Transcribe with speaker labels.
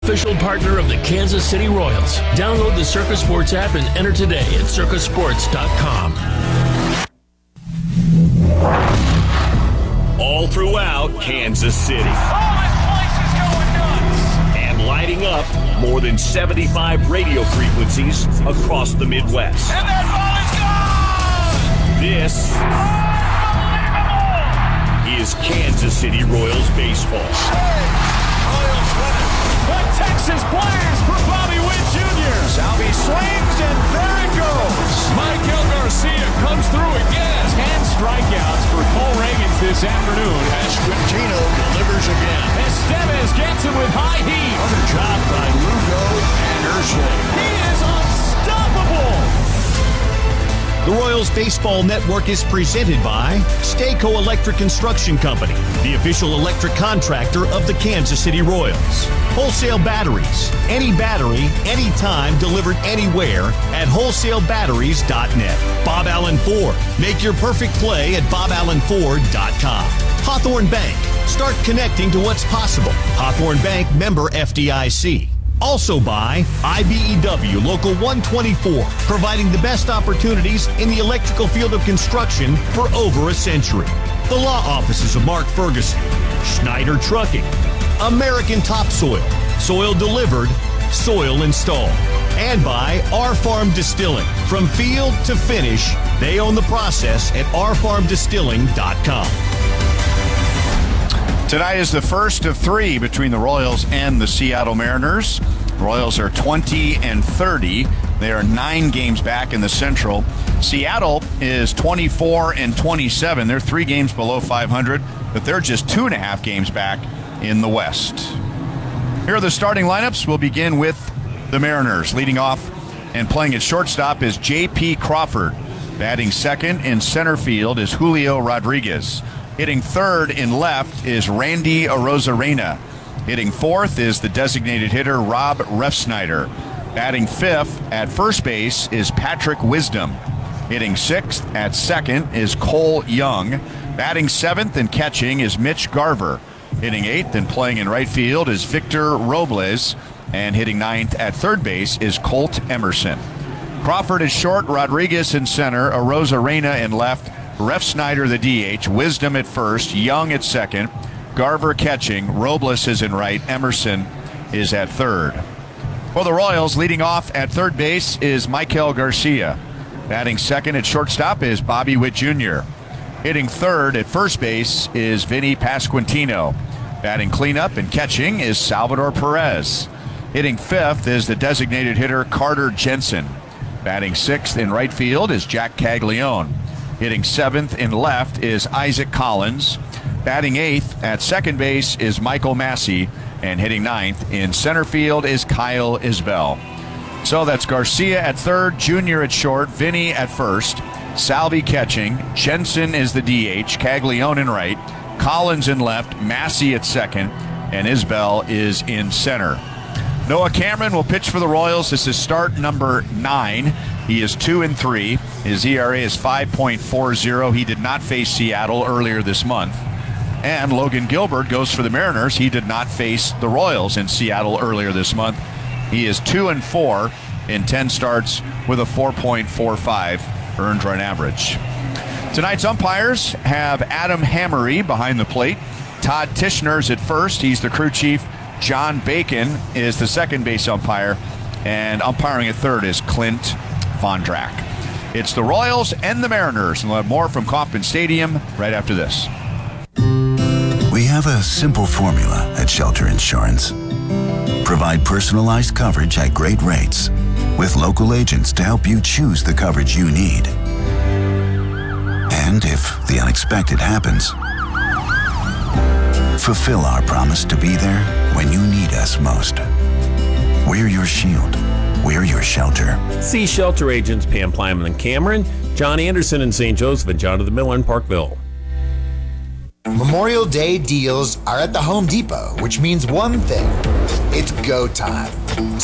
Speaker 1: Official partner of the Kansas City Royals. Download the Circa Sports app and enter today at circasports.com.
Speaker 2: All throughout Kansas City.
Speaker 3: Oh, this place is going nuts!
Speaker 2: And lighting up more than 75 radio frequencies across the Midwest.
Speaker 3: And that ball is gone!
Speaker 2: This is Kansas City Royals baseball.
Speaker 3: Royals winning. The Texas Blast for Bobby Witt Jr. Salvi swings, and there it goes. Michael Garcia comes through again. 10 strikeouts for Cole Reagans this afternoon.
Speaker 4: Esquintino delivers again.
Speaker 3: Estevez gets him with high heat.
Speaker 4: Another job by Lugo and Ursula.
Speaker 3: He is unstoppable.
Speaker 5: The Royals Baseball Network is presented by Stayco Electric Construction Company, the official electric contractor of the Kansas City Royals. Wholesale batteries, any battery, anytime, delivered anywhere at wholesalebatteries.net. Bob Allen Ford, make your perfect play at boballenford.com. Hawthorne Bank, start connecting to what's possible. Hawthorne Bank, member FDIC. Also by IBEW Local 124, providing the best opportunities in the electrical field of construction for over a century. The law offices of Mark Ferguson, Schneider Trucking, American Topsoil, soil delivered, soil installed. And by R Farm Distilling. From field to finish, they own the process at rfarmdistilling.com.
Speaker 6: Tonight is the first of three between the Royals and the Seattle Mariners. The Royals are 20-30. They are 9 games back in the Central. Seattle is 24-27. They're 3 games below 500, but they're just 2.5 games back in the West. Here are the starting lineups. We'll begin with the Mariners. Leading off and playing at shortstop is J.P. Crawford. Batting second in center field is Julio Rodriguez. Hitting third in left is Randy Arozarena. Hitting fourth is the designated hitter Rob Refsnyder. Batting fifth at first base is Patrick Wisdom. Hitting sixth at second is Cole Young. Batting seventh and catching is Mitch Garver. Hitting eighth and playing in right field is Victor Robles. And hitting ninth at third base is Colt Emerson. Crawford is short, Rodriguez in center, Arozarena in left, Refsnyder the DH, Wisdom at first, Young at second, Garver catching, Robles is in right, Emerson is at third. For the Royals, leading off at third base is Michael Garcia. Batting second at shortstop is Bobby Witt Jr. Hitting third at first base is Vinny Pasquantino. Batting cleanup and catching is Salvador Perez. Hitting fifth is the designated hitter Carter Jensen. Batting sixth in right field is Jack Caglione. Hitting seventh in left is Isaac Collins. Batting eighth at second base is Michael Massey. And hitting ninth in center field is Kyle Isbell. So that's Garcia at third, Junior at short, Vinny at first, Salvi catching, Jensen is the DH, Caglione in right, Collins in left, Massey at second, and Isbell is in center. Noah Cameron will pitch for the Royals. This is start number 9. He is 2-3. His ERA is 5.40. He did not face Seattle earlier this month. And Logan Gilbert goes for the Mariners. He did not face the Royals in Seattle earlier this month. He is 2-4 in 10 starts with a 4.45 earned run average. Tonight's umpires have Adam Hammery behind the plate. Todd Tishner's at first. He's the crew chief. John Bacon is the second base umpire. And umpiring at third is Clint Vondrak. It's the Royals and the Mariners. And we'll have more from Kauffman Stadium right after this.
Speaker 7: We have a simple formula at Shelter Insurance. Provide personalized coverage at great rates with local agents to help you choose the coverage you need. And if the unexpected happens, fulfill our promise to be there when you need us most. We're your shield. We're your shelter.
Speaker 8: See Shelter agents Pam Plyman and Cameron, John Anderson in St. Joseph, and Jonathan Miller in Parkville.
Speaker 9: Memorial Day deals are at the Home Depot, which means one thing. It's go time.